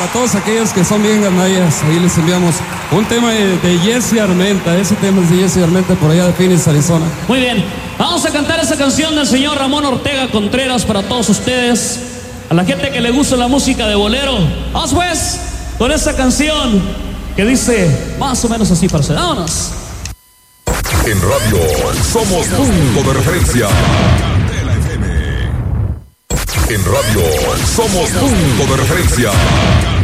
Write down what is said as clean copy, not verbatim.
Para todos aquellos que son bien ganallas, ahí les enviamos un tema de Jesse Armenta. Ese tema es de Jesse Armenta por allá de Phoenix, Arizona. Muy bien, vamos a cantar esa canción del señor Ramón Ortega Contreras para todos ustedes, a la gente que le gusta la música de bolero. Vamos pues con esa canción que dice más o menos así, parce. Vámonos. En radio somos punto de referencia. En radio somos punto de referencia.